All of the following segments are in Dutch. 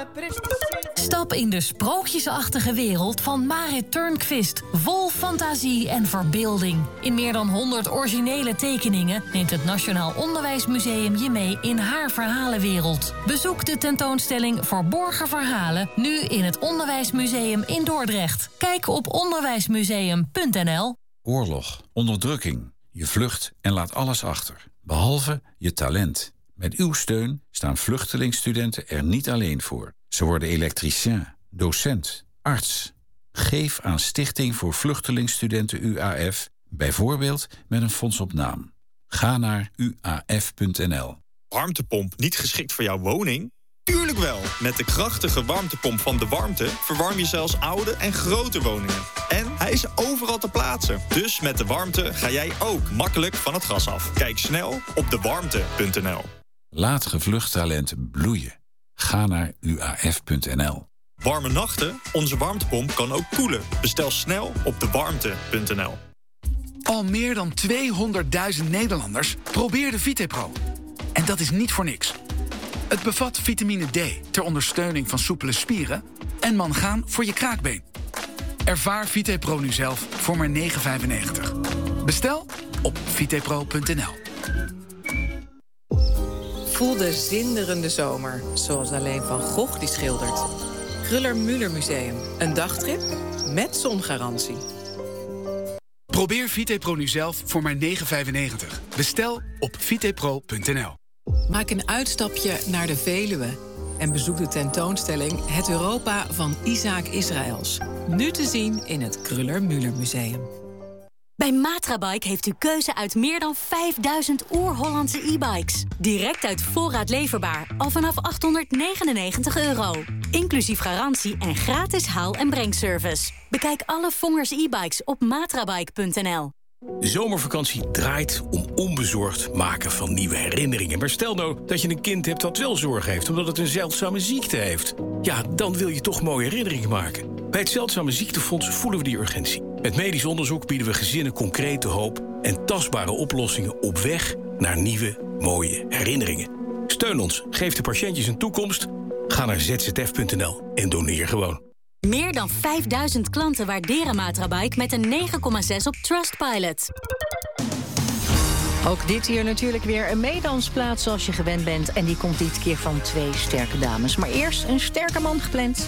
Stap in de sprookjesachtige wereld van Marit Turnquist. Vol fantasie en verbeelding. In meer dan 100 originele tekeningen neemt het Nationaal Onderwijsmuseum je mee in haar verhalenwereld. Bezoek de tentoonstelling Verborgen Verhalen nu in het Onderwijsmuseum in Dordrecht. Kijk op onderwijsmuseum.nl. Oorlog, onderdrukking. Je vlucht en laat alles achter. Behalve je talent. Met uw steun staan vluchtelingstudenten er niet alleen voor. Ze worden elektricien, docent, arts. Geef aan Stichting voor Vluchtelingstudenten UAF, bijvoorbeeld met een fonds op naam. Ga naar uaf.nl. Warmtepomp niet geschikt voor jouw woning? Tuurlijk wel! Met de krachtige warmtepomp van De Warmte verwarm je zelfs oude en grote woningen. En hij is overal te plaatsen. Dus met De Warmte ga jij ook makkelijk van het gas af. Kijk snel op dewarmte.nl. Laat gevlucht talent bloeien. Ga naar uaf.nl. Warme nachten? Onze warmtepomp kan ook koelen. Bestel snel op dewarmte.nl. Al meer dan 200.000 Nederlanders probeerden VitePro. En dat is niet voor niks. Het bevat vitamine D ter ondersteuning van soepele spieren en mangaan voor je kraakbeen. Ervaar VitePro nu zelf voor maar €9,95. Bestel op vitepro.nl. Voel de zinderende zomer, zoals alleen Van Gogh die schildert. Kruller-Müller Museum, een dagtrip met zongarantie. Probeer VitePro nu zelf voor maar €9,95. Bestel op vitepro.nl. Maak een uitstapje naar de Veluwe en bezoek de tentoonstelling Het Europa van Isaac Israëls. Nu te zien in het Kruller-Müller Museum. Bij Matrabike heeft u keuze uit meer dan 5000 oer-Hollandse e-bikes. Direct uit voorraad leverbaar, al vanaf €899. Inclusief garantie en gratis haal- en brengservice. Bekijk alle Vongers e-bikes op matrabike.nl. De zomervakantie draait om onbezorgd maken van nieuwe herinneringen. Maar stel nou dat je een kind hebt dat wel zorg heeft, omdat het een zeldzame ziekte heeft. Ja, dan wil je toch mooie herinneringen maken. Bij het Zeldzame Ziektefonds voelen we die urgentie. Met medisch onderzoek bieden we gezinnen concrete hoop en tastbare oplossingen op weg naar nieuwe, mooie herinneringen. Steun ons, geef de patiëntjes een toekomst. Ga naar zzf.nl en doneer gewoon. Meer dan 5000 klanten waarderen Matrabike met een 9,6 op Trustpilot. Ook dit hier natuurlijk weer een meedansplaats zoals je gewend bent. En die komt dit keer van 2 sterke dames. Maar eerst een sterke man gepland.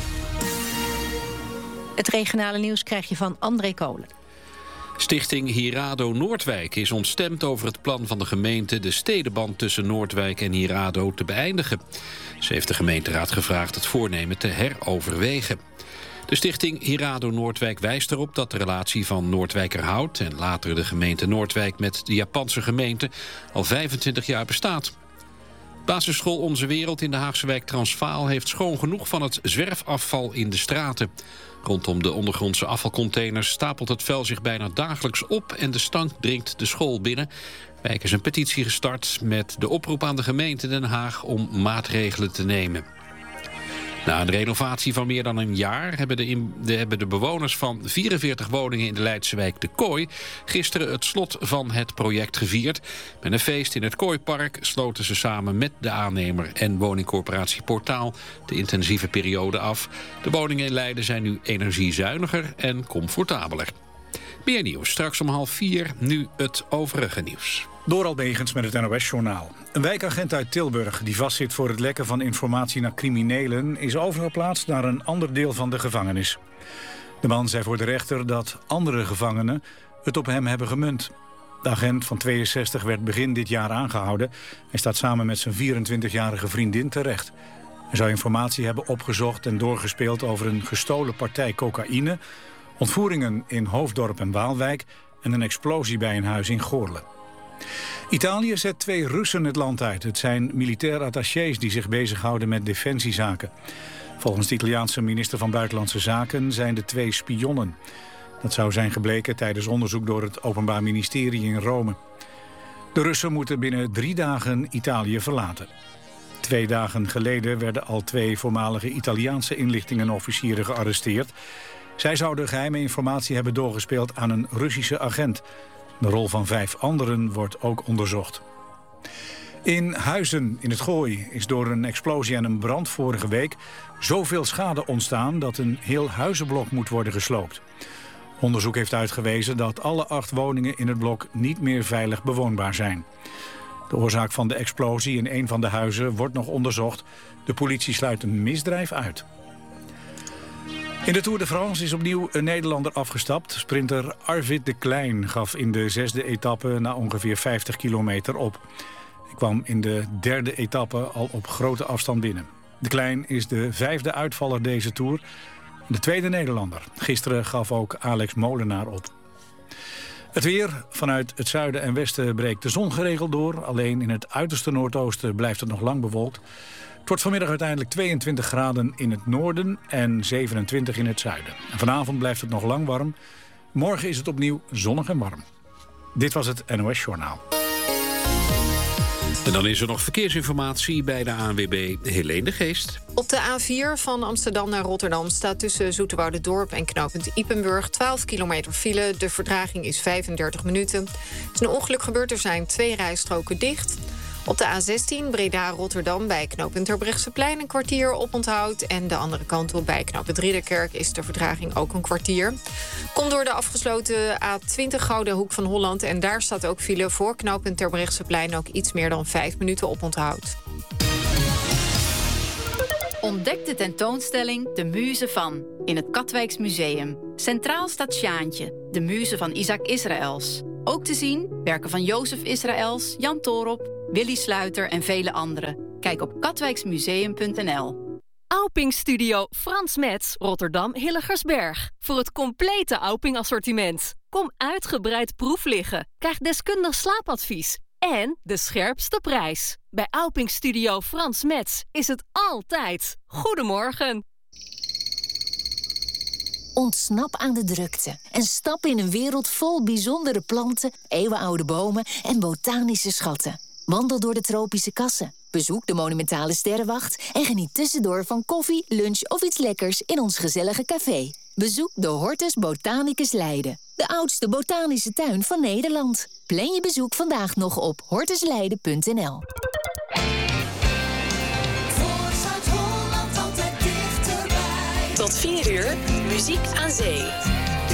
Het regionale nieuws krijg je van André Kolen. Stichting Hirado Noordwijk is ontstemd over het plan van de gemeente de stedenband tussen Noordwijk en Hirado te beëindigen. Ze heeft de gemeenteraad gevraagd het voornemen te heroverwegen. De stichting Hirado Noordwijk wijst erop dat de relatie van Noordwijkerhout en later de gemeente Noordwijk met de Japanse gemeente al 25 jaar bestaat. Basisschool Onze Wereld in de Haagse wijk Transvaal heeft schoon genoeg van het zwerfafval in de straten. Rondom de ondergrondse afvalcontainers stapelt het vuil zich bijna dagelijks op en de stank dringt de school binnen. De wijk is een petitie gestart met de oproep aan de gemeente Den Haag om maatregelen te nemen. Na een renovatie van meer dan een jaar hebben de bewoners van 44 woningen in de Leidse wijk De Kooi gisteren het slot van het project gevierd. Met een feest in het Kooipark sloten ze samen met de aannemer en woningcorporatie Portaal de intensieve periode af. De woningen in Leiden zijn nu energiezuiniger en comfortabeler. Meer nieuws straks om 3:30, nu het overige nieuws. Dorald Megens met het NOS-journaal. Een wijkagent uit Tilburg die vastzit voor het lekken van informatie naar criminelen is overgeplaatst naar een ander deel van de gevangenis. De man zei voor de rechter dat andere gevangenen het op hem hebben gemunt. De agent van 62 werd begin dit jaar aangehouden. Hij staat samen met zijn 24-jarige vriendin terecht. Hij zou informatie hebben opgezocht en doorgespeeld over een gestolen partij cocaïne, ontvoeringen in Hoofddorp en Waalwijk en een explosie bij een huis in Goorle. Italië zet 2 Russen het land uit. Het zijn militair attachés die zich bezighouden met defensiezaken. Volgens de Italiaanse minister van Buitenlandse Zaken zijn de 2 spionnen. Dat zou zijn gebleken tijdens onderzoek door het Openbaar Ministerie in Rome. De Russen moeten binnen 3 dagen Italië verlaten. 2 dagen geleden werden al 2 voormalige Italiaanse inlichtingenofficieren gearresteerd. Zij zouden geheime informatie hebben doorgespeeld aan een Russische agent. De rol van 5 anderen wordt ook onderzocht. In Huizen in het Gooi is door een explosie en een brand vorige week zoveel schade ontstaan dat een heel huizenblok moet worden gesloopt. Onderzoek heeft uitgewezen dat alle 8 woningen in het blok niet meer veilig bewoonbaar zijn. De oorzaak van de explosie in een van de huizen wordt nog onderzocht. De politie sluit een misdrijf uit. In de Tour de France is opnieuw een Nederlander afgestapt. Sprinter Arvid de Klein gaf in de 6e etappe na ongeveer 50 kilometer op. Hij kwam in de 3e etappe al op grote afstand binnen. De Klein is de 5e uitvaller deze Tour. De 2e Nederlander. Gisteren gaf ook Alex Molenaar op. Het weer. Vanuit het zuiden en westen breekt de zon geregeld door. Alleen in het uiterste noordoosten blijft het nog lang bewolkt. Het wordt vanmiddag uiteindelijk 22 graden in het noorden en 27 in het zuiden. En vanavond blijft het nog lang warm. Morgen is het opnieuw zonnig en warm. Dit was het NOS Journaal. En dan is er nog verkeersinformatie bij de ANWB Helene de Geest. Op de A4 van Amsterdam naar Rotterdam staat tussen Zoeterwoudendorp en knooppunt Ypenburg 12 kilometer file. De vertraging is 35 minuten. Er is een ongeluk gebeurd, er zijn 2 rijstroken dicht. Op de A16 Breda-Rotterdam bij knooppunt Terbrechtseplein een kwartier oponthoud. En de andere kant op bij knooppunt Ridderkerk is de vertraging ook een kwartier. Komt door de afgesloten A20 Gouden Hoek van Holland. En daar staat ook file voor knooppunt Terbrechtseplein ook iets meer dan 5 minuten oponthoud. Ontdek de tentoonstelling De Muze van in het Katwijks Museum. Centraal staat Sjaantje, de muze van Isaac Israëls. Ook te zien werken van Jozef Israëls, Jan Toorop, Willy Sluiter en vele anderen. Kijk op katwijksmuseum.nl. Auping Studio Frans Metz, Rotterdam Hilligersberg. Voor het complete Auping assortiment. Kom uitgebreid proef liggen. Krijg deskundig slaapadvies. En de scherpste prijs. Bij Auping Studio Frans Metz is het altijd. Goedemorgen. Ontsnap aan de drukte en stap in een wereld vol bijzondere planten, eeuwenoude bomen en botanische schatten. Wandel door de tropische kassen, bezoek de monumentale sterrenwacht en geniet tussendoor van koffie, lunch of iets lekkers in ons gezellige café. Bezoek de Hortus Botanicus Leiden, de oudste botanische tuin van Nederland. Plan je bezoek vandaag nog op hortusleiden.nl. Tot 4 uur, muziek aan zee.